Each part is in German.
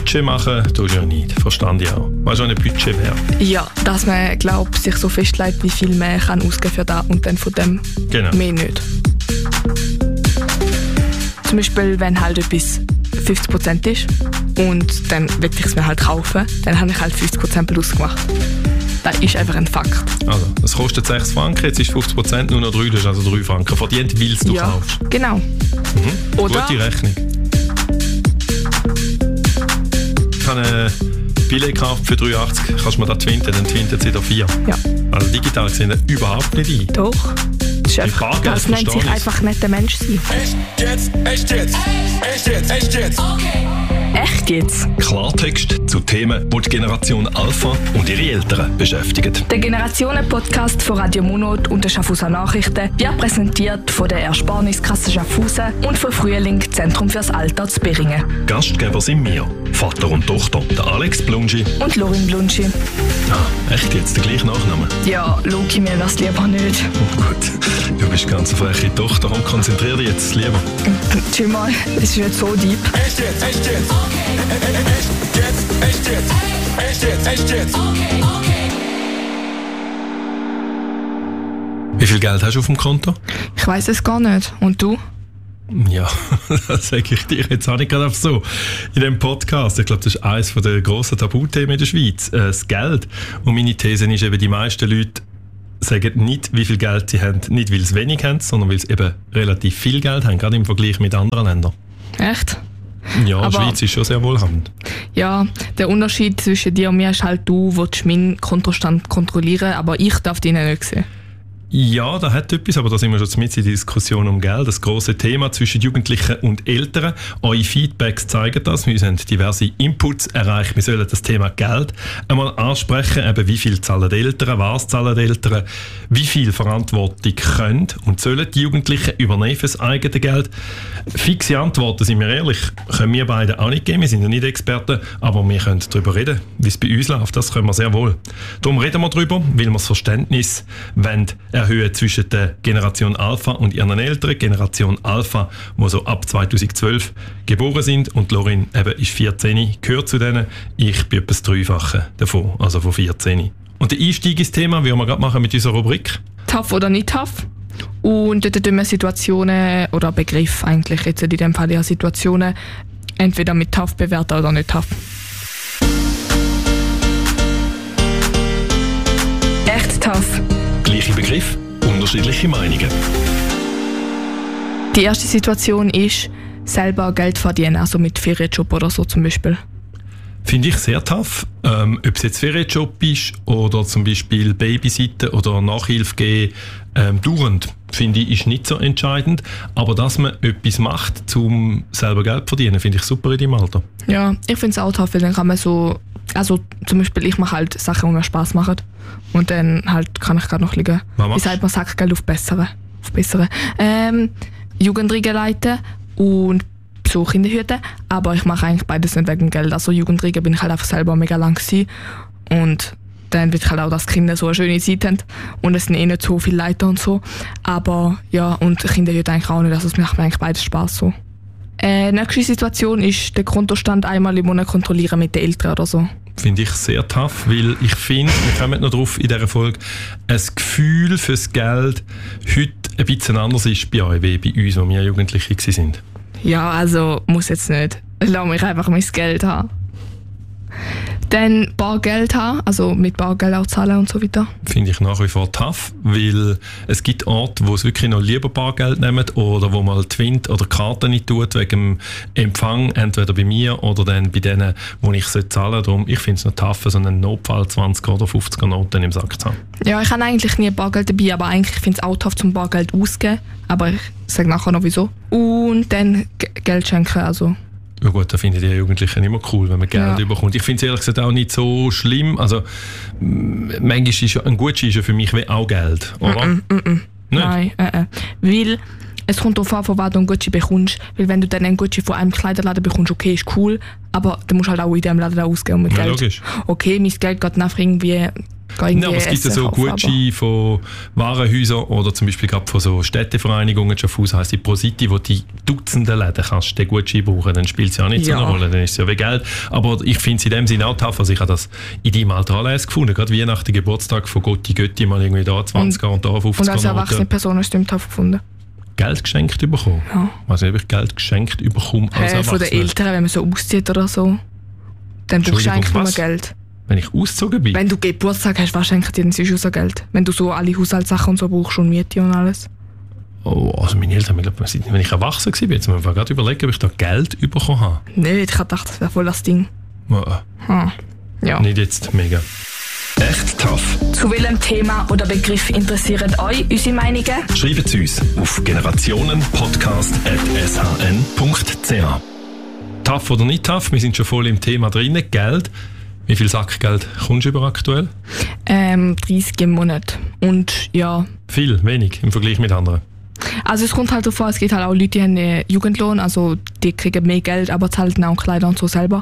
Budget machen tust du ja nicht, verstand ich auch. Weißt du, was ein Budget wäre? Ja, dass man, glaube sich so festlegt, wie viel man kann ausgeben für das und dann von dem mehr nicht. Zum Beispiel, wenn halt etwas 50% ist und dann will ich es mir halt kaufen, dann habe ich halt 50% plus gemacht. Das ist einfach ein Fakt. Also, das kostet 6 Franken, jetzt ist 50% nur noch 3, das ist also 3 Franken verdient, weil du kaufst. Genau. Oder? Gute Rechnung. Ich habe ein Billett gekauft für 3,80, kannst du mir das twinten, dann twintet sie da 4. Ja. Also digital sehen wir überhaupt nicht ein. Doch. Das ist einfach, das nennt sich einfach nicht der Mensch sein. Echt jetzt? Echt jetzt? Echt jetzt? Echt jetzt? Okay. Echt jetzt? Klartext zu Themen, die die Generation Alpha und ihre Eltern beschäftigen. Der Generationen-Podcast von Radio Monod und der Schaffhauser Nachrichten wird präsentiert von der Ersparniskasse Schaffhausen und von Frühling Zentrum fürs Alter zu Beringen. Gastgeber sind wir, Vater und Tochter, der Alex Blunschi und Lorin Blunschi. Ah, echt jetzt? Der gleiche Nachname? Ja, Loki, mir das lieber nicht. Oh, gut, du bist ganz eine freche Tochter und konzentrier dich jetzt lieber. Tschüss mal, das ist nicht so deep. Echt jetzt? Echt jetzt? Okay. Echt jetzt? Echt jetzt? Echt jetzt? Echt jetzt? Okay. Wie viel Geld hast du auf dem Konto? Ich weiss es gar nicht. Und du? Ja, das sage ich dir jetzt auch nicht gerade so. In diesem Podcast, ich glaube, das ist eines der grossen Tabuthemen in der Schweiz, das Geld. Und meine These ist eben, die meisten Leute sagen nicht, wie viel Geld sie haben, nicht weil sie wenig haben, sondern weil sie eben relativ viel Geld haben, gerade im Vergleich mit anderen Ländern. Echt? Ja, die Schweiz ist schon sehr wohlhabend. Ja, der Unterschied zwischen dir und mir ist halt, du willst meinen Kontostand kontrollieren, aber ich darf den nicht sehen. Ja, da hat etwas, aber da sind wir schon mit in der Diskussion um Geld. Das grosse Thema zwischen Jugendlichen und Eltern. Eure Feedbacks zeigen das. Wir haben diverse Inputs erreicht. Wir sollen das Thema Geld einmal ansprechen. Eben, wie viel zahlen die Eltern, was zahlen die Eltern, wie viel Verantwortung können und sollen die Jugendlichen übernehmen für das eigene Geld. Fixe Antworten, sind wir ehrlich, können wir beide auch nicht geben. Wir sind ja nicht Experten, aber wir können darüber reden, wie es bei uns läuft. Das können wir sehr wohl. Darum reden wir darüber, weil wir das Verständnis erhöhen zwischen der Generation Alpha und ihren Eltern. Generation Alpha, die so ab 2012 geboren sind. Und Lorin eben ist 14, gehört zu denen. Ich bin etwas Dreifache davon, also von 14. Und der Einstieg ins Thema, wie wir gerade machen mit unserer Rubrik. Tough oder nicht tough? Und dort tun wir Situationen oder Begriffe eigentlich, jetzt in dem Fall ja Situationen, entweder mit tough bewerten oder nicht tough. Echt tough. Gleiche Begriff, unterschiedliche Meinungen. Die erste Situation ist, selber Geld verdienen, also mit Ferienjob oder so zum Beispiel. Finde ich sehr tough. Ob es jetzt Ferienjob ist oder zum Beispiel Babysitten oder Nachhilfe geben, dauernd, finde ich, ist nicht so entscheidend. Aber dass man etwas macht, um selber Geld zu verdienen, finde ich super in deinem Alter. Ja, ich finde es auch tough, weil dann kann man so, also zum Beispiel ich mache halt Sachen, die mir Spass machen. Und dann halt kann ich gerade noch liegen. Wie sagt man, Sackgeld auf bessere. Jugendriege leiten und so Kinderhüten. Aber ich mache eigentlich beides nicht wegen Geld. Also Jugendriege bin ich halt einfach selber mega lang gewesen. Und dann will ich halt auch, dass die Kinder so eine schöne Zeit haben. Und es sind eh nicht so viele Leute und so. Aber ja, und Kinderhüten eigentlich auch nicht. Also es macht mir eigentlich beides Spass so. Nächste Situation ist der Kontostand einmal im Monat kontrollieren mit den Eltern oder so. Finde ich sehr tough, weil ich finde, wir kommen noch drauf in dieser Folge, ein Gefühl fürs Geld heute ein bisschen anders ist bei euch, wie bei uns, wo wir Jugendliche waren. Ja, also muss jetzt nicht. Lass mich einfach mein Geld haben. Dann Bargeld haben, also mit Bargeld auch zahlen und so weiter. Finde ich nach wie vor tough, weil es gibt Orte, wo es wirklich noch lieber Bargeld nehmen oder wo man Twint oder Karten nicht tut wegen dem Empfang, entweder bei mir oder dann bei denen, wo ich zahlen soll. Darum, ich finde es noch tough, so einen Notfall 20er oder 50er Noten im Sack zu haben. Ja, ich habe eigentlich nie Bargeld dabei, aber eigentlich finde ich es auch tough, zum Bargeld auszugeben. Aber ich sage nachher noch wieso. Und dann Geld schenken, also. Ja gut, da finde ich die Jugendlichen immer cool, wenn man Geld bekommt. Ich finde es ehrlich gesagt auch nicht so schlimm. Also, manchmal ist ja ein Gutschein für mich wie auch Geld, oder? Nein, weil es kommt darauf an, von was du einen Gutschein bekommst. Weil wenn du dann einen Gutschein von einem Kleiderladen bekommst, okay, ist cool, aber du musst halt auch in diesem Laden ausgeben mit Geld. Logisch. Okay, mein Geld geht einfach irgendwie Ja, aber es gibt ja so Gutscheine von Warenhäusern oder zum Beispiel gerade von so Städtevereinigungen, Schaffhausen heisst die ProCity, wo die Dutzenden Läden kannst den Gutschein brauchen, dann spielt es ja auch nicht so eine Rolle, dann ist es ja wie Geld. Aber ich finde es in dem Sinne auch tough, also ich habe das in deinem Alter alles gefunden, gerade Weihnachten, Geburtstag von Götti mal irgendwie da 20er und da 50er. Und als erwachsene Person hast du im tough gefunden? Geld geschenkt bekommen? Ja. Also habe ich Geld geschenkt bekommen als Erwachsener? Von den Eltern, wenn man so auszieht oder so, dann brauchst du eigentlich nur Geld. Wenn ich ausgezogen bin? Wenn du Geburtstag hast, was schenken dir dann sonst auch Geld? Wenn du so alle Haushaltssachen und so brauchst und Miete und alles. Oh, also meine Eltern, wenn ich erwachsen war, jetzt muss man gerade überlegen, ob ich da Geld bekommen habe. Nein, ich habe gedacht, das wäre voll das Ding. Ja. Nicht jetzt mega. Echt tough. Zu welchem Thema oder Begriff interessieren euch unsere Meinungen? Schreibt uns auf generationenpodcast@shm.ch. Tough oder nicht tough? Wir sind schon voll im Thema drin. Geld. Wie viel Sackgeld kommst du über aktuell? 30 im Monat. Und ja. Viel, wenig im Vergleich mit anderen? Also es kommt halt darauf an, es gibt halt auch Leute, die haben einen Jugendlohn, also die kriegen mehr Geld, aber zahlen auch Kleider und so selber.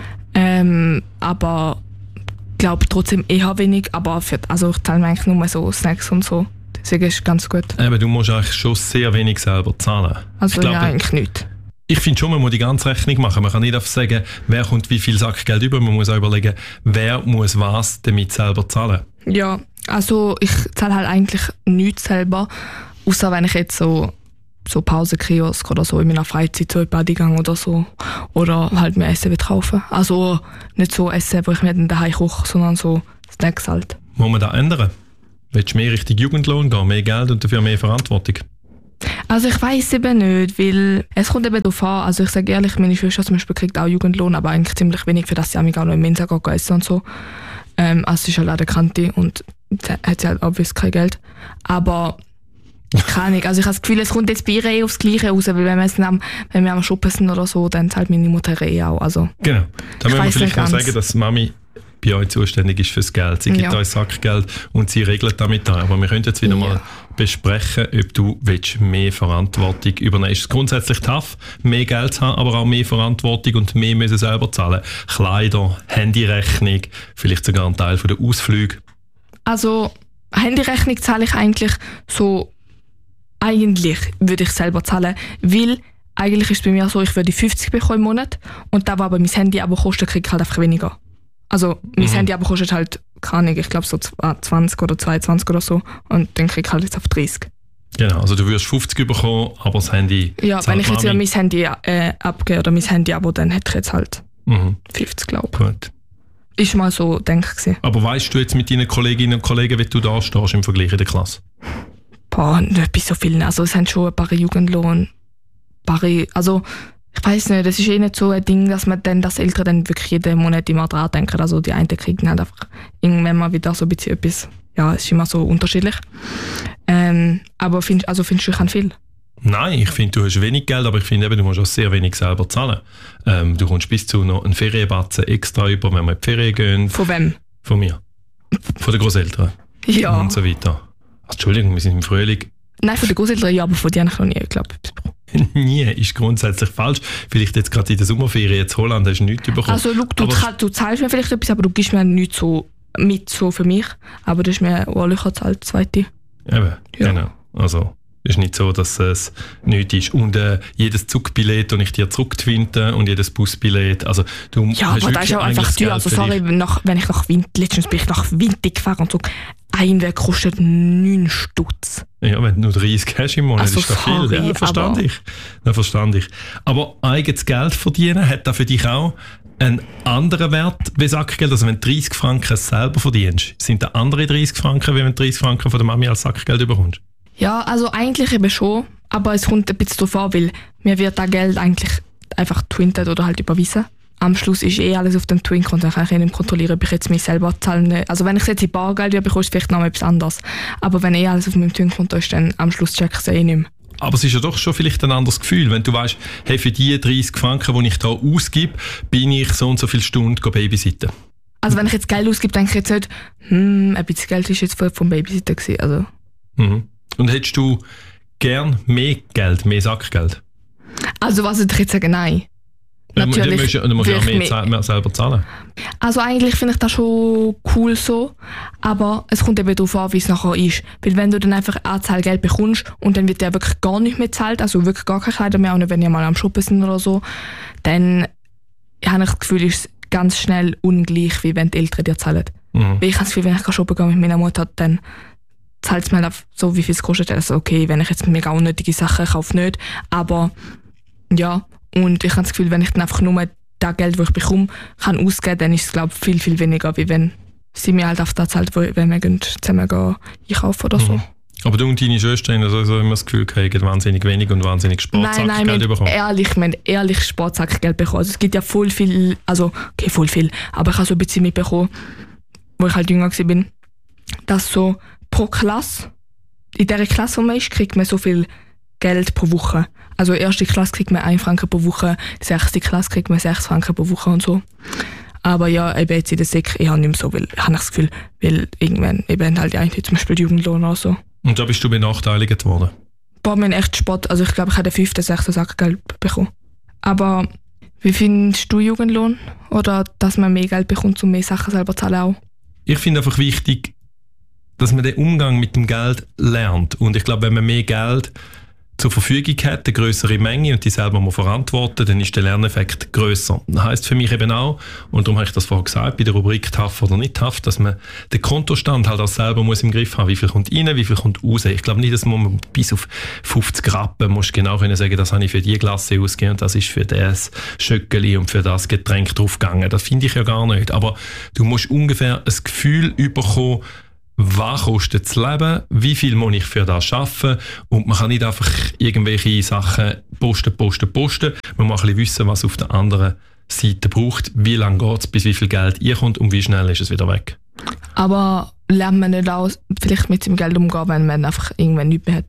Aber ich glaube trotzdem eher wenig, aber also ich zahle mir eigentlich nur so Snacks und so. Deswegen ist es ganz gut. Aber du musst eigentlich schon sehr wenig selber zahlen. Also ja, eigentlich nicht. Ich finde schon, man muss die ganze Rechnung machen. Man kann nicht einfach sagen, wer kommt wie viel Sackgeld über. Man muss auch überlegen, wer muss was damit selber zahlen. Ja, also ich zahle halt eigentlich nichts selber, außer wenn ich jetzt so Pausenkiosk oder so in meiner Freizeit so in die Bade gehe oder so. Oder halt mir Essen kaufen. Also nicht so Essen, wo ich mir dann daheim koche, sondern so Snacks halt. Muss man das ändern? Willst du mehr Richtung Jugendlohn gehen, mehr Geld und dafür mehr Verantwortung? Also ich weiss eben nicht, weil es kommt eben darauf an. Also ich sage ehrlich, meine Schwester zum Beispiel kriegt auch Jugendlohn, aber eigentlich ziemlich wenig, für das sie auch noch in Mensa essen und so. Also sie ist halt auch der Kante und hat sie halt obvious kein Geld. Aber keine Ahnung, also ich habe das Gefühl, es kommt jetzt bei ihr aufs Gleiche raus, weil wenn wir am Shoppen sind oder so, dann zahlt meine Mutter auch. Also, genau, da müssen wir vielleicht noch sagen, dass Mami bei euch zuständig ist fürs Geld. Sie gibt euch Sackgeld und sie regelt damit an. Aber wir können jetzt wieder mal besprechen, ob du mehr Verantwortung übernehmen willst. Es ist grundsätzlich tough, mehr Geld zu haben, aber auch mehr Verantwortung und mehr müssen selber zahlen. Kleider, Handyrechnung, vielleicht sogar ein Teil der Ausflüge. Also Handyrechnung zahle ich eigentlich so, eigentlich würde ich selber zahlen, weil eigentlich ist es bei mir so, ich würde 50 bekommen im Monat und da, wo aber mein Handy aber kostet, kriege ich halt einfach weniger. Also mein Handy aber kostet halt, keine Ahnung, ich glaube so 20 oder 22 oder so und dann kriege ich halt jetzt auf 30. Genau, also du würdest 50 bekommen, aber das Handy... Ja, wenn ich jetzt ja mein Handy abgebe oder mein Handy-Abo, dann hätte ich jetzt halt 50, glaube ich. Gut. Ist mal so, denke ich. Aber weißt du jetzt mit deinen Kolleginnen und Kollegen, wie du da stehst im Vergleich in der Klasse? Boah, nicht bei so vielen. Also es haben schon ein paar Jugendlohn, also ich weiss nicht, es ist nicht so ein Ding, dass man dann, dass Eltern dann wirklich jeden Monat immer dran denken. Also die einen kriegen halt einfach irgendwann mal wieder so ein bisschen etwas. Ja, es ist immer so unterschiedlich. Aber findest du, ich kann viel? Nein, ich finde, du hast wenig Geld, aber ich finde eben, du musst auch sehr wenig selber zahlen. Du kommst bis zu noch einen Ferienbatzen extra über, wenn wir in die Ferien gehen. Von wem? Von mir. Von den Großeltern. Ja. Und so weiter. Entschuldigung, wir sind im Frühling. Nein, von den Großeltern ja, aber von denen habe ich noch nie, glaube ich. Nie ist grundsätzlich falsch. Vielleicht jetzt gerade in der Sommerferien in Holland hast du nichts bekommen. Also du zahlst mir vielleicht etwas, aber du gibst mir nichts so mit so für mich. Aber das ist mir ehrlich gezahlt, zweite. Eben, genau. Also es ist nicht so, dass es nichts ist. Und jedes Zugbillett, das ich dir zurücktwinte und jedes Busbillett, also du ja, aber das ist auch einfach teuer. Also sorry, wenn ich nach letztens bin ich nach Winter gefahren und so, ein Weg kostet 9 Stutz. Ja, wenn du nur 30 hast im Monat, also ist das viel. Ja, verstand ich. Aber eigenes Geld verdienen, hat das für dich auch einen anderen Wert wie Sackgeld? Also wenn du 30 Franken selber verdienst, sind da andere 30 Franken, wie wenn du 30 Franken von der Mami als Sackgeld bekommst? Ja, also eigentlich eben schon, aber es kommt ein bisschen darauf an, weil mir wird das Geld eigentlich einfach twintet oder halt überwiesen. Am Schluss ist alles auf dem Twin-Konto, dann kann ich nicht kontrollieren, ob ich jetzt mich selber zahle. Also wenn ich jetzt in Bargeld bekomme, ist es vielleicht noch etwas anderes. Aber wenn alles auf meinem Twin-Konto ist, dann am Schluss check ich es nicht mehr. Aber es ist ja doch schon vielleicht ein anderes Gefühl, wenn du weißt, hey, für die 30 Franken, die ich da ausgebe, bin ich so und so viele Stunden babysitten. Also wenn ich jetzt Geld ausgebe, denke ich jetzt nicht, ein bisschen Geld ist jetzt vom Babysitten gewesen. Also. Und hättest du gern mehr Geld, mehr Sackgeld? Also was würde ich jetzt sagen, nein. natürlich Dann musst du ja mehr selber zahlen. Also eigentlich finde ich das schon cool so, aber es kommt eben darauf an, wie es nachher ist. Weil wenn du dann einfach Anzahlgeld bekommst und dann wird dir wirklich gar nicht mehr gezahlt, also wirklich gar keine Kleider mehr, auch nicht, wenn ihr mal am Shoppen sind oder so, dann habe ich das Gefühl, ist es ganz schnell ungleich, wie wenn die Eltern dir zahlen. Weil ich habe das Gefühl, wenn ich shoppen gehe mit meiner Mutter, dann zahlt es mir halt so, wie viel es kostet. Also okay, wenn ich jetzt mega unnötige Sachen kaufe, nicht. Aber ja, und ich habe das Gefühl, wenn ich dann einfach nur das Geld, das ich bekomme, kann ausgeben, dann ist es, glaube ich, viel, viel weniger, wie wenn sie mir halt auf das zahlt, wenn wir zusammen gehen einkaufen oder so. Aber du und deine Schwester haben also immer das Gefühl, kriegen wahnsinnig wenig und wahnsinnig Sportsackgeld bekommen? Nein, wir haben ehrlich Sportsackgeld bekommen. Also es gibt ja voll viel, also okay, voll viel, aber ich habe so ein bisschen mitbekommen, wo ich halt jünger war, dass so pro Klasse, in dieser Klasse, wo man ist, kriegt man so viel Geld pro Woche. Also erste Klasse kriegt man 1 Franken pro Woche, 6. Klasse kriegt man 6 Franken pro Woche und so. Aber ja, eben jetzt in der Sek eher nicht mehr so, weil ich habe das Gefühl, weil irgendwann eben halt eigentlich zum Beispiel Jugendlohn oder so. Und da bist du benachteiligt worden? Boah, wir haben echt Sport, also ich glaube, ich habe den 5., 6. Sackgeld bekommen. Aber wie findest du Jugendlohn? Oder dass man mehr Geld bekommt, um mehr Sachen selber zu zahlen auch? Ich finde einfach wichtig, dass man den Umgang mit dem Geld lernt. Und ich glaube, wenn man mehr Geld zur Verfügung hat, eine grössere Menge und die selber mal verantworten, dann ist der Lerneffekt grösser. Das heisst für mich eben auch, und darum habe ich das vorher gesagt, bei der Rubrik TAF oder nicht TAF, dass man den Kontostand halt auch selber muss im Griff haben. Wie viel kommt rein, wie viel kommt raus. Ich glaube nicht, dass man bis auf 50 Rappen muss genau können sagen, das habe ich für die Glasse ausgegeben und das ist für das Schöckeli und für das Getränk draufgegangen. Das finde ich ja gar nicht. Aber du musst ungefähr ein Gefühl bekommen, was kostet das Leben, wie viel muss ich für das arbeiten und man kann nicht einfach irgendwelche Sachen posten. Man muss ein bisschen wissen, was auf der anderen Seite braucht, wie lange geht es, bis wie viel Geld kommt und wie schnell ist es wieder weg. Aber lernt man nicht auch vielleicht mit dem Geld umgehen, wenn man einfach irgendwann nichts mehr hat?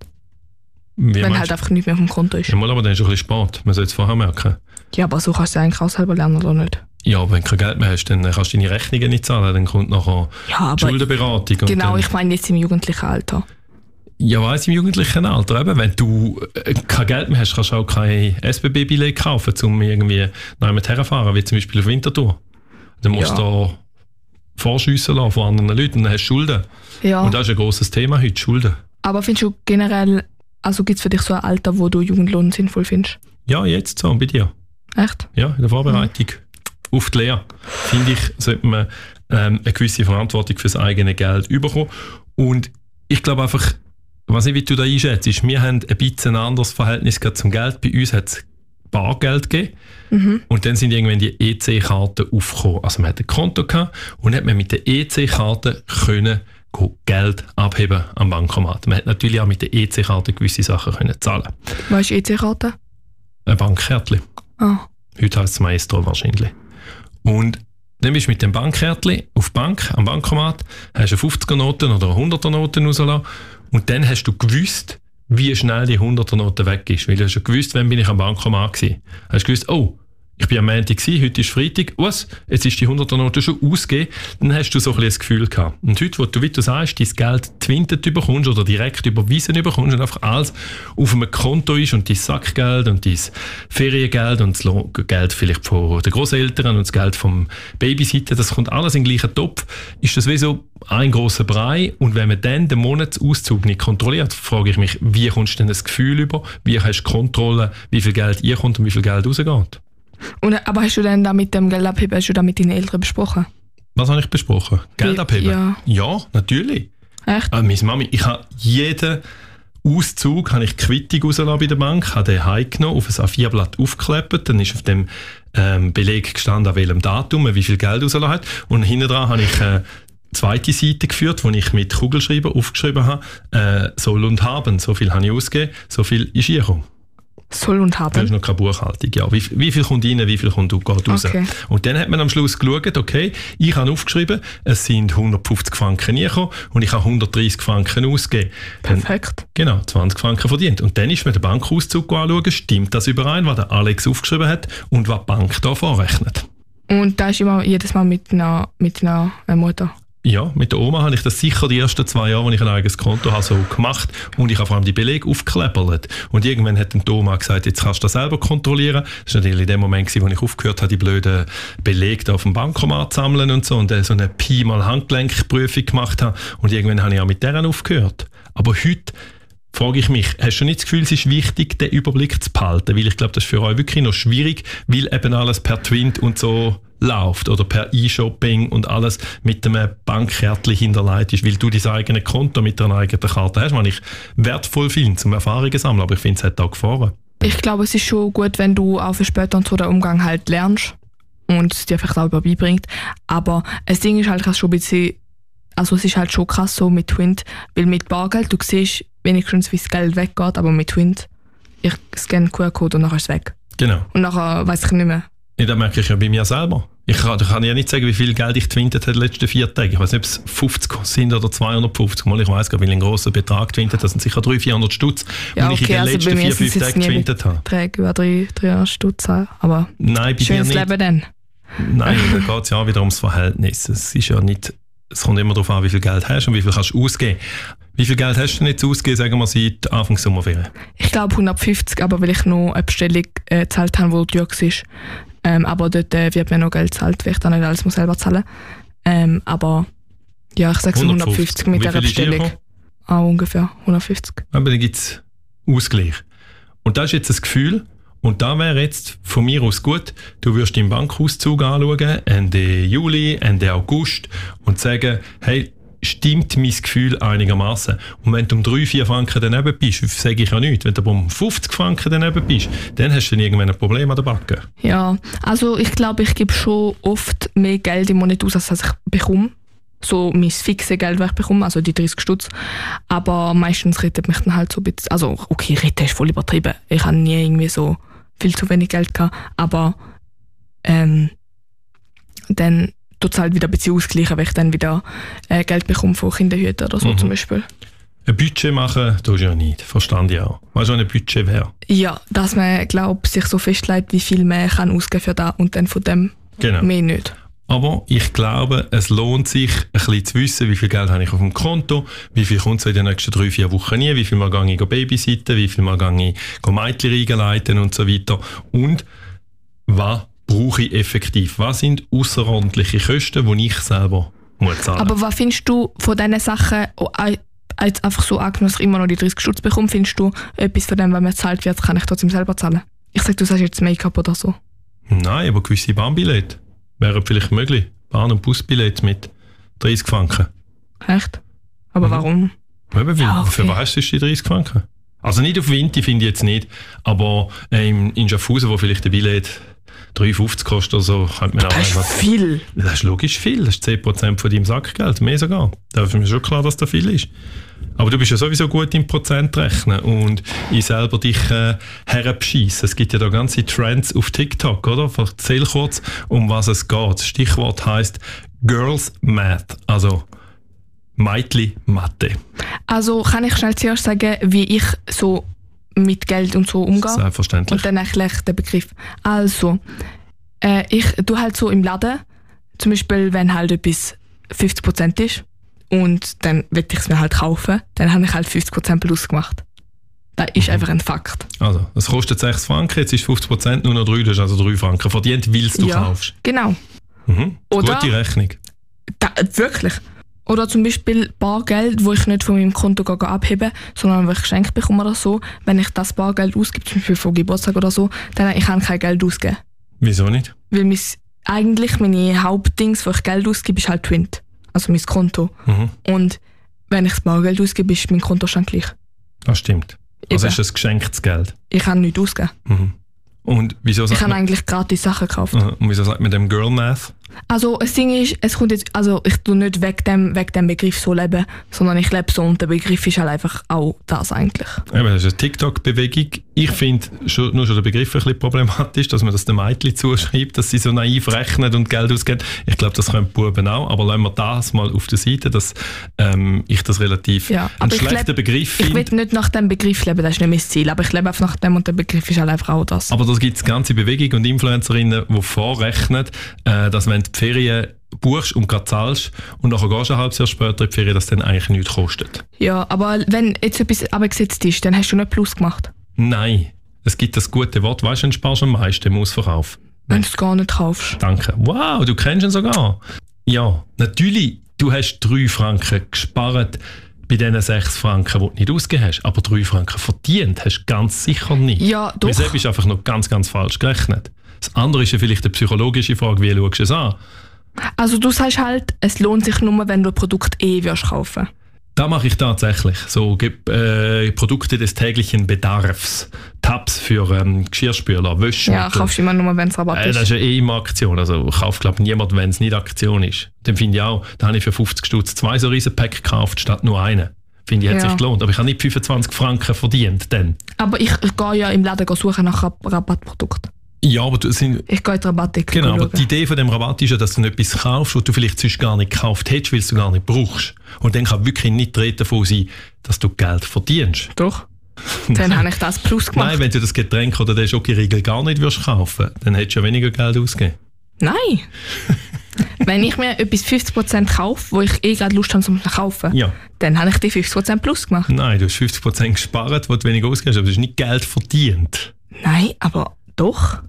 Wenn halt einfach nichts mehr auf dem Konto ist. Ja, mal, aber dann ist es ein bisschen spät, man soll es vorher merken. Ja, aber so kannst du eigentlich auch selber lernen, oder nicht? Ja, aber wenn du kein Geld mehr hast, dann kannst du deine Rechnungen nicht zahlen, dann kommt nachher die Schuldenberatung. Genau, ich meine jetzt im jugendlichen Alter. Ja, weiss, im jugendlichen Alter eben. Wenn du kein Geld mehr hast, kannst du auch kein SBB-Billett kaufen, um irgendwie nach jemandem herzufahren, wie zum Beispiel auf Winterthur. Dann musst du da vorschiessen lassen von anderen Leuten und dann hast du Schulden. Ja. Und das ist ein grosses Thema heute, Schulden. Aber findest du generell, also gibt es für dich so ein Alter, wo du Jugendlohn sinnvoll findest? Ja, jetzt so, bei dir. Echt? Ja, in der Vorbereitung. Auf die Lehre, finde ich, sollte man eine gewisse Verantwortung für das eigene Geld bekommen. Und ich glaube einfach, ich weiß nicht, wie du da einschätzt, wir haben ein bisschen ein anderes Verhältnis zum Geld. Bei uns hat es Bargeld gegeben und dann sind irgendwann die EC-Karten aufgekommen. Also man hatte ein Konto gehabt und hat man mit der EC-Karte können Geld abheben am Bankomat. Man hat natürlich auch mit der EC-Karte gewisse Sachen können zahlen. Was ist EC-Karte? Ein Bankkärtchen. Ah. Heute heisst es Maestro wahrscheinlich. Und dann bist du mit dem Bankkärtchen auf die Bank, am Bankomat, hast eine 50er-Noten oder eine 100er-Noten rausgelassen und dann hast du gewusst, wie schnell die 100er-Note weg ist. Weil du hast schon gewusst, wann bin ich am Bankomat gewesen. Hast gewusst, oh, ich bin am Montag gewesen, heute ist Freitag, was? Jetzt ist die 100er-Note schon ausgegeben. Dann hast du so ein bisschen das Gefühl gehabt. Und heute, wo du, wie du sagst, dein Geld twintet bekommst oder direkt überwiesen bekommst und einfach alles auf einem Konto ist und dein Sackgeld und dein Feriengeld und das Geld vielleicht von den Grosseltern und das Geld vom Babysitter, das kommt alles in den gleichen Topf, ist das wie so ein grosser Brei. Und wenn man dann den Monatsauszug nicht kontrolliert, frage ich mich, wie kommst du denn das Gefühl über, wie hast du Kontrolle, wie viel Geld kommt und wie viel Geld rausgeht? Aber hast du denn da mit dem Geld abheben, hast du da mit deinen Eltern besprochen? Was habe ich besprochen? Geld abheben? Ja, natürlich. Echt? Meine Mami, ich habe jeden Auszug habe ich Quittung rausgelassen bei der Bank, habe den heimgenommen, auf ein A4-Blatt aufgeklebt, dann ist auf dem Beleg gestanden, an welchem Datum, wie viel Geld rausgelassen hat. Und hinten dran habe ich zweite Seite geführt, wo ich mit Kugelschreiber aufgeschrieben habe, soll und haben, so viel habe ich ausgegeben, so viel ist gekommen. Soll und haben? Das ist noch keine Buchhaltung, ja. Wie viel kommt rein, wie viel kommt geht raus. Okay. Und dann hat man am Schluss geschaut, okay, ich habe aufgeschrieben, es sind 150 Franken reingekommen und ich habe 130 Franken ausgegeben. Perfekt. Genau, 20 Franken verdient. Und dann ist mir der Bankauszug anschauen, stimmt das überein, was der Alex aufgeschrieben hat und was die Bank da vorrechnet. Und da ist immer jedes Mal mit einer Mutter? Ja, mit der Oma habe ich das sicher die ersten 2 Jahre, als ich ein eigenes Konto habe, so gemacht. Und ich habe vor allem die Belege aufgekleppert. Und irgendwann hat dann die Oma gesagt, jetzt kannst du das selber kontrollieren. Das war natürlich in dem Moment, wo ich aufgehört habe, die blöden Belege da auf dem Bankomat zu sammeln und so. Und dann so eine Pi mal Handgelenkprüfung gemacht habe. Und irgendwann habe ich auch mit deren aufgehört. Aber heute frage ich mich, hast du nicht das Gefühl, es ist wichtig, den Überblick zu behalten? Weil ich glaube, das ist für euch wirklich noch schwierig, weil eben alles per Twint und so läuft oder per E-Shopping und alles mit einem Bankkärtchen hinterlegt ist, weil du dein eigenes Konto mit deiner eigenen Karte hast, was ich wertvoll finde, zum Erfahrungen sammeln, aber ich finde, es hat auch Gefahren. Ich glaube, es ist schon gut, wenn du auch für später und so den Umgang halt lernst und es dir vielleicht auch beibringt, aber das Ding ist halt schon ein bisschen, also es ist halt schon krass so mit Twint, weil mit Bargeld, du siehst wenigstens, wie das Geld weggeht, aber mit Twint, ich scanne den QR-Code und nachher ist es weg. Genau. Und nachher weiss ich nicht mehr. Ja, das merke ich ja bei mir selber. Ich kann ja nicht sagen, wie viel Geld ich twintet habe in den letzten 4 Tagen. Ich weiß nicht, ob es 50 sind oder 250. Mal, ich weiss gar nicht, wie ein grosser Betrag twintet. Das sind sicher 300-400 Stutz, ja, die ich in den letzten 4-5 Tagen twintet habe. Beträge über 300 Stutz, aber nein, bei schönes dir nicht. Leben dann. Nein, da geht es ja auch wieder ums Verhältnis. Es ist ja nicht, es kommt immer darauf an, wie viel Geld hast und wie viel kannst du ausgeben. Wie viel Geld hast du denn jetzt ausgegeben, sagen wir, seit Anfang Sommerferien? Ich glaube 150, aber weil ich noch eine Bestellung gezahlt habe, die teuer war. Aber dort wird mir noch Geld gezahlt, weil ich dann nicht alles muss selber zahlen. Aber ja, ich sage so 150 mit dieser Bestellung. Auch ungefähr 150. Aber dann gibt es Ausgleich. Und das ist jetzt das Gefühl, und da wäre jetzt von mir aus gut, du wirst deinen Bankauszug anschauen, Ende Juli, Ende August, und sagen, hey, stimmt mein Gefühl einigermaßen. Und wenn du um 3-4 Franken daneben bist, sage ich ja nichts. Wenn du aber um 50 Franken daneben bist, dann hast du dann irgendwann ein Problem an der Backe. Ja, also ich glaube, ich gebe schon oft mehr Geld im Monat aus, als ich bekomme. So mein fixes Geld, das ich bekomme, also die 30 Stutz. Aber meistens rettet mich dann halt so ein bisschen, also okay, retten ist voll übertrieben. Ich habe nie irgendwie so viel zu wenig Geld gehabt, aber dann tut es halt wieder ein bisschen ausgleichen, wenn ich dann wieder Geld bekomme von Kinderhüten oder so zum Beispiel. Ein Budget machen tust du ja nicht, verstand ich auch. Weißt du, was ein Budget wäre? Ja, dass man, glaube sich so festlegt, wie viel man kann ausgeben für das und dann von dem mehr nicht. Aber ich glaube, es lohnt sich, ein bisschen zu wissen, wie viel Geld habe ich auf dem Konto, wie viel kommt es in den nächsten 3-4 Wochen nie, wie viel Mal gehe ich babysitten, wie viel Mal gehe ich Mädchen reinleiten und so weiter. Und was brauche ich effektiv? Was sind außerordentliche Kosten, die ich selber muss zahlen? Aber was findest du von diesen Sachen, jetzt einfach so angenommen, dass ich immer noch die 30 Stutz bekomme, findest du, etwas von dem, was mir gezahlt wird, kann ich trotzdem selber zahlen? Ich sage, du sagst jetzt Make-up oder so. Nein, aber gewisse Bahnbillette wären vielleicht möglich. Bahn- und Busbillette mit 30 Franken. Echt? Aber warum? Eben, Ja, okay. Für was ist die 30 Franken? Also nicht auf Winter finde ich jetzt nicht, aber in Schaffhausen, wo vielleicht ein Billett 3,50 kostet oder so, könnte man auch Das ist viel. Das ist logisch viel, das ist 10% von deinem Sackgeld, mehr sogar. Da ist mir schon klar, dass das viel ist. Aber du bist ja sowieso gut im Prozent rechnen und ich selber dich herabschiessen. Es gibt ja da ganze Trends auf TikTok, oder? Erzähl kurz, um was es geht. Das Stichwort heisst Girls Math, also Mädchen Mathe. Also kann ich schnell zuerst sagen, wie ich so mit Geld und so umgehe? Selbstverständlich. Und dann erkläre ich den Begriff. Also, ich tue halt so im Laden, zum Beispiel, wenn halt etwas 50% ist und dann will ich es mir halt kaufen, dann habe ich halt 50% plus gemacht. Das ist einfach ein Fakt. Also, es kostet 6 Franken, jetzt ist 50% nur noch 3, das ist also 3 Franken. Verdient, weil du kaufst. Genau. Oder, gute Rechnung. Wirklich. Oder zum Beispiel Bargeld, wo ich nicht von meinem Konto abhebe, sondern wo ich geschenkt bekomme oder so. Wenn ich das Bargeld ausgebe, zum Beispiel von Geburtstag oder so, dann ich kann kein Geld ausgeben. Wieso nicht? Weil eigentlich meine Hauptdings, wo ich Geld ausgebe, ist halt Twint. Also mein Konto. Und wenn ich das Bargeld ausgebe, ist mein Kontostand gleich. Das stimmt. Also Eben. ist das geschenktes Geld. Ich kann nichts ausgeben. Und wieso Ich sagt habe man, eigentlich gratis Sachen gekauft. und wieso sagt man dem Girl Math? Also das Ding ist, es kommt jetzt, also ich tue nicht wegen dem Begriff so leben, sondern ich lebe so und der Begriff ist halt einfach auch das eigentlich. Eben, das ist eine TikTok-Bewegung. Ich finde nur schon der Begriff ein bisschen problematisch, dass man das den Mädchen zuschreibt, dass sie so naiv rechnen und Geld ausgeben. Ich glaube, das können die Buben auch, aber lassen wir das mal auf der Seite, dass ich das relativ einen schlechten Begriff finde. Ich will nicht nach dem Begriff leben, das ist nicht mein Ziel, aber ich lebe einfach nach dem und der Begriff ist halt einfach auch das. Aber das gibt es ganze Bewegung und Influencerinnen, die vorrechnen, dass wenn die Ferien buchst und gerade zahlst und nachher gehst du ein halbes Jahr später in die Ferien, dass das dann eigentlich nichts kostet. Ja, aber wenn jetzt etwas abgesetzt ist, dann hast du nicht Plus gemacht. Nein, es gibt das gute Wort, weißt du, du sparst am meisten im Ausverkauf. Wenn du es gar nicht kaufst. Danke. Wow, du kennst ihn sogar. Ja, natürlich, du hast 3 Franken gespart bei diesen 6 Franken, die du nicht ausgegeben hast. Aber 3 Franken verdient hast du ganz sicher nicht. Ja, doch. Weil ist einfach noch ganz, ganz falsch gerechnet. Das andere ist ja vielleicht eine psychologische Frage, wie schaust du es an? Also du sagst halt, es lohnt sich nur, wenn du ein Produkt wirst kaufen. Das mache ich tatsächlich. So Produkte des täglichen Bedarfs. Tabs für Geschirrspüler, Wäschmittel. Ja, kaufst du immer nur, wenn es Rabatt ist. Das ist ja immer Aktion. Also kauft, glaube ich, niemand, wenn es nicht Aktion ist. Dann finde ich auch, da habe ich für 50 Stutz 2 so riesen Pack gekauft, statt nur einen. Finde ich, hat sich gelohnt. Aber ich habe nicht 25 Franken verdient. Dann. Aber ich gehe ja im Laden suchen nach Rabattprodukten. Ja, aber ich gehe in die Rabattecke. Genau, aber die Idee von dem Rabatt ist ja, dass du etwas kaufst, was du vielleicht sonst gar nicht gekauft hättest, weil du gar nicht brauchst. Und dann kann wirklich nicht die Rede davon sein, dass du Geld verdienst. Doch. Dann habe ich das Plus gemacht. Nein, wenn du das Getränk oder den Schokoriegel gar nicht würdest kaufen, dann hättest du ja weniger Geld ausgegeben. Nein. Wenn ich mir etwas 50% kaufe, wo ich gerade Lust habe, zum zu kaufen, dann habe ich die 50% Plus gemacht. Nein, du hast 50% gespart, wo du weniger ausgibst, aber du hast nicht Geld verdient. Nein, aber doch.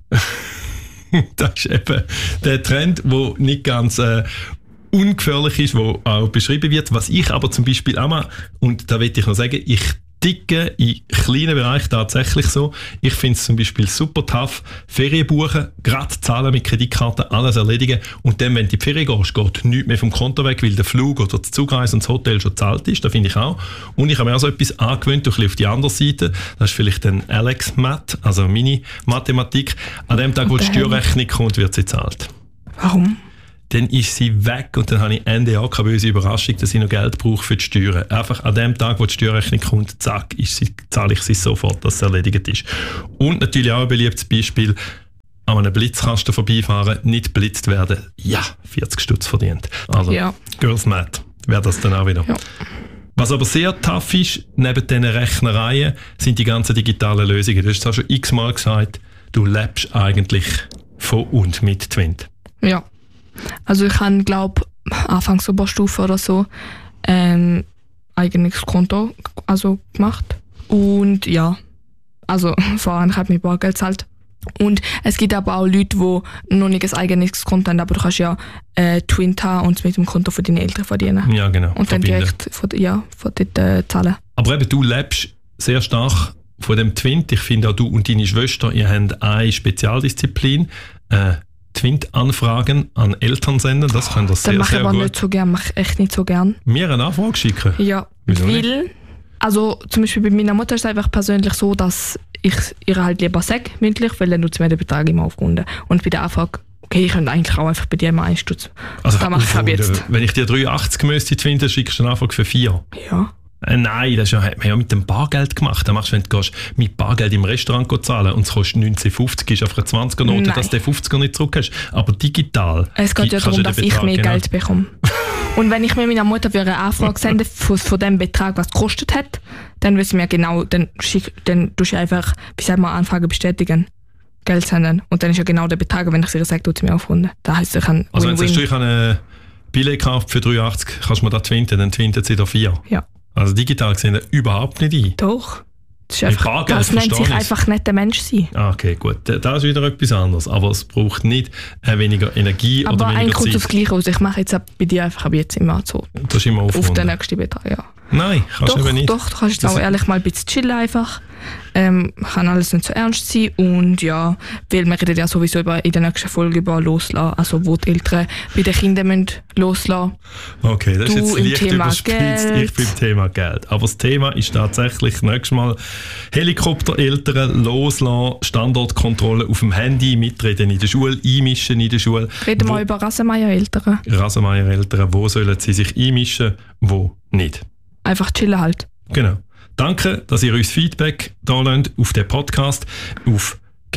Das ist eben der Trend, der nicht ganz ungefährlich ist, der auch beschrieben wird. Was ich aber zum Beispiel auch mal, und da will ich noch sagen, ich ticke in kleinen Bereichen tatsächlich so. Ich finde es zum Beispiel super tough, Ferien buchen, gerade zahlen mit Kreditkarten, alles erledigen und dann, wenn du in die Ferien gehst, geht nichts mehr vom Konto weg, weil der Flug oder die Zugreise und das Hotel schon gezahlt ist. Das finde ich auch. Und ich habe mir auch so etwas angewöhnt, ein bisschen auf die andere Seite. Das ist vielleicht ein Alex Math, also meine Mathematik. An dem Tag, wo die Steuerrechnung kommt, wird sie gezahlt. Warum? Dann ist sie weg und dann habe ich Ende Jahr keine böse Überraschung, dass ich noch Geld brauche für die Steuern. Einfach an dem Tag, wo die Steuerrechnung kommt, zack, zahle ich sie sofort, dass es erledigt ist. Und natürlich auch ein beliebtes Beispiel, an einem Blitzkasten vorbeifahren, nicht blitzt werden. Ja, 40 Stutz verdient. Also, Girls Math wäre das dann auch wieder. Ja. Was aber sehr tough ist, neben diesen Rechnereien, sind die ganzen digitalen Lösungen. Du hast es auch schon x-mal gesagt, du lebst eigentlich von und mit Twint. Ja. Also ich habe, glaube Anfangs Oberstufe oder so eigenes Konto gemacht. Und ja, also vorher habe ich mit Bargeld gezahlt. Und es gibt aber auch Leute, die noch nicht ein eigenes Konto haben, aber du kannst ja Twint haben und mit dem Konto von deinen Eltern verdienen. Ja, genau. Und dann direkt von dort zahlen. Aber eben, du lebst sehr stark von dem Twint. Ich finde auch du und deine Schwester, ihr habt eine Spezialdisziplin, Twint-Anfragen an Eltern senden, das können das sehr, sehr gut. Das mache ich aber nicht so gern, mache ich echt nicht so gern. Mir eine Anfrage schicken? Ja, weil, also zum Beispiel bei meiner Mutter ist es einfach persönlich so, dass ich ihr halt lieber sage, mündlich, weil dann tut sie mir den Betrag immer aufrunden. Und bei der Anfrage, okay, ich könnte eigentlich auch einfach bei dir immer einstutzen. Also das mache ich ab jetzt. Wenn ich dir 3,80 müsste Twint, schickst du eine Anfrage für 4? Ja. Nein, das hat man ja mit dem Bargeld gemacht. Das machst du, wenn du gehst, mit Bargeld im Restaurant zahlen und es kostet 19,50, ist auf eine 20er-Note, dass du den 50er nicht zurück hast. Aber digital. Es geht ja darum, dass ich mehr Geld bekomme. Und wenn ich mir meiner Mutter für eine Anfrage sende von dem Betrag, was es gekostet hat, dann wissen wir genau, dann tust du einfach, wie sagt man, Anfrage bestätigen, Geld senden. Und dann ist ja genau der Betrag, wenn ich sie sage, tut sie mir aufrunden. Da heisst, ich kann also wenn du sagst, ich habe eine Billett gekauft für 3,80, kannst du mir da twinten, dann twintet sie da 4. Ja. Also digital sehen wir überhaupt nicht ein. Doch. Das, ist einfach, das nennt sich einfach nicht der Mensch sein. Ah, okay, gut. Das ist wieder etwas anderes. Aber es braucht nicht weniger Energie aber oder weniger Zeit. Aber eigentlich kommt das Gleiche aus. Ich mache jetzt bei dir einfach ab jetzt immer so. Das ist immer auf den nächsten Betrag, ja. Nein, kannst du eben nicht. Doch, du kannst jetzt auch ehrlich mal ein bisschen chillen einfach. Kann alles nicht so ernst sein. Und ja, weil wir reden ja sowieso in der nächsten Folge über loslassen, also wo die Eltern bei den Kindern müssen loslassen. Okay, das ist jetzt leicht überspitzt. Ich bin im Thema Geld. Aber das Thema ist tatsächlich nächstes Mal Helikoptereltern loslassen, Standortkontrolle auf dem Handy, mitreden in der Schule, einmischen in der Schule. Reden wir über Rasenmeier-Eltern. Rasenmeier-Eltern, wo sollen sie sich einmischen, wo nicht? Einfach chillen halt. Genau. Danke, dass ihr uns Feedback da lasst auf den Podcast, auf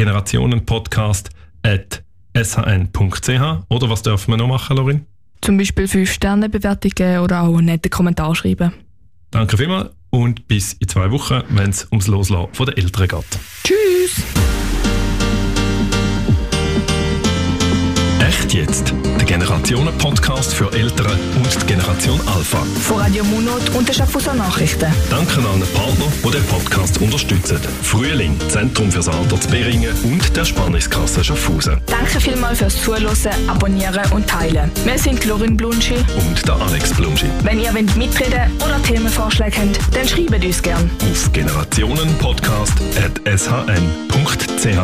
generationenpodcast@shn.ch. Oder was dürfen wir noch machen, Lorin? Zum Beispiel 5-Sterne-Bewertungen oder auch einen netten Kommentar schreiben. Danke vielmals und bis in 2 Wochen, wenn es ums Loslassen von den Eltern geht. Tschüss! Echt jetzt? Der Generation Generationen-Podcast für Eltern und die Generation Alpha. Von Radio Munot und der Schaffhauser Nachrichten. Danke an einen Partner, die den Podcast unterstützen. Frühling, Zentrum fürs Alter zu Beringen und der Ersparniskasse Schaffhausen. Danke vielmals fürs Zuhören, Abonnieren und Teilen. Wir sind Lorin Blunschi Und der Alex Blunschi. Wenn ihr mitreden oder Themenvorschläge habt, dann schreibt uns gerne. Auf generationenpodcast@shn.ch.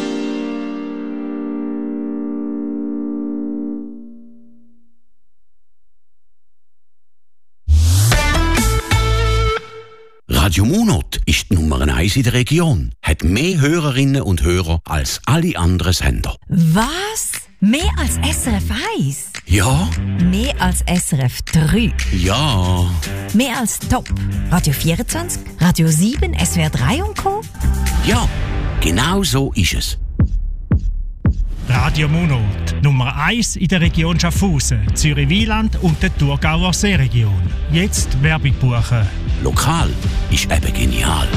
Radio Munot ist die Nummer 1 in der Region, hat mehr Hörerinnen und Hörer als alle anderen Sender. Was? Mehr als SRF 1? Ja, Mehr als SRF 3? ja, Mehr als Top? Radio 24? Radio 7? SWR 3 und Co.? ja, genau so ist es. Radio Munot, Nummer 1 in der Region Schaffhausen, Zürich-Wieland und der Thurgauer Seeregion. Jetzt Werbung buchen. Lokal ist eben genial.